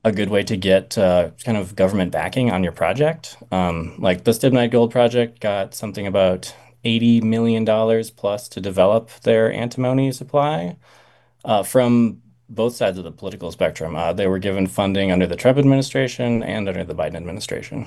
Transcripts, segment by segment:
a good way to get kind of government backing on your project. Like the Stibnite Gold Project got something about $80 million plus to develop their antimony supply from both sides of the political spectrum. They were given funding under the Trump administration and under the Biden administration.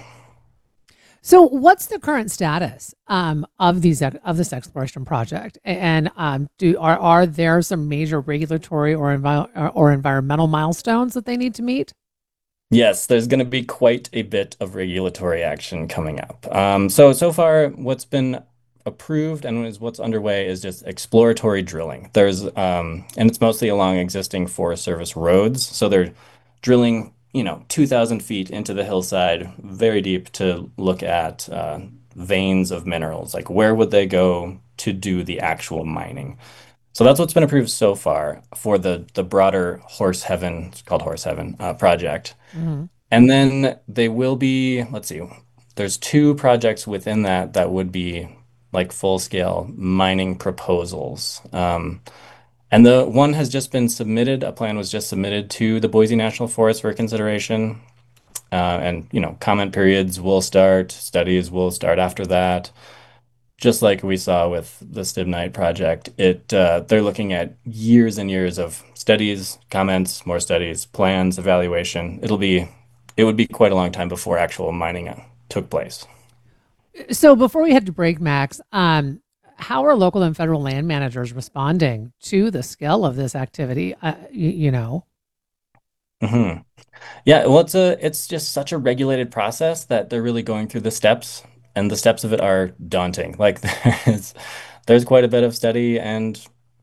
So, what's the current status of this exploration project? And do are there some major regulatory or environmental milestones that they need to meet? Yes, there's going to be quite a bit of regulatory action coming up. So far, what's been approved and what's underway is just exploratory drilling. And it's mostly along existing Forest Service roads. So they're drilling, 2,000 feet into the hillside, very deep to look at veins of minerals. Like where would they go to do the actual mining? So that's what's been approved so far for the broader Horse Heaven, it's called Horse Heaven project. Mhm. And then they will be, let's see, there's two projects within that would be like full scale mining proposals. And the one has just been submitted. A plan was just submitted to the Boise National Forest for consideration. And, comment periods will start, studies will start after that. Just like we saw with the Stibnite project, they're looking at years and years of studies, comments, more studies, plans, evaluation. It would be quite a long time before actual mining took place. So, before we head to break, Max, how are local and federal land managers responding to the scale of this activity? You know. hmm Yeah, well, it's just such a regulated process that they're really going through the steps, and the steps of it are daunting. Like there's quite a bit of study and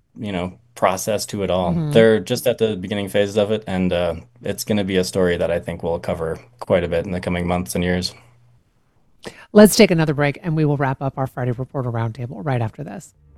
process to it all. Mhm. They're just at the beginning phases of it, and it's going to be a story that I think we'll cover quite a bit in the coming months and years. Let's take another break, and we will wrap up our Friday Reporter Roundtable right after this.